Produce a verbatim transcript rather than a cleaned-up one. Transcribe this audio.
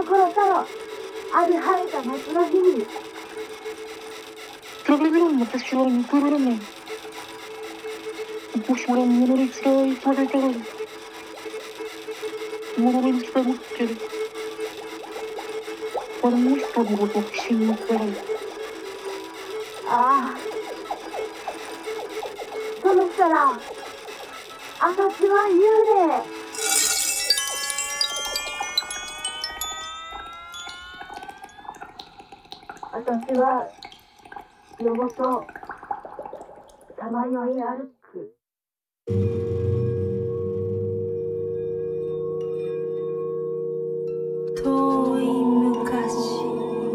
の頃からある晴れた夏の日に Talagang napasyalan ko rin naman. Napasyalan mo na rin sa talagang. Maraming salamat kayo. Parang gusto mo ko kasi mo kayo. ああその人ら私は幽霊私は夜ごとさまよい歩